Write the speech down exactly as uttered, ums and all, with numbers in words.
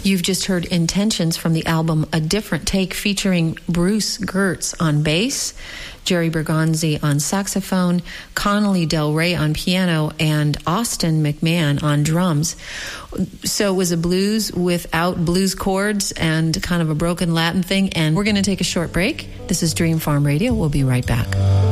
You've just heard Intentions from the album A Different Take, featuring Bruce Gertz on bass, Jerry Bergonzi on saxophone, Connolly Del Rey on piano, and Austin McMahon on drums. So it was a blues without blues chords and kind of a broken Latin thing. And we're going to take a short break. This is Dream Farm Radio. We'll be right back.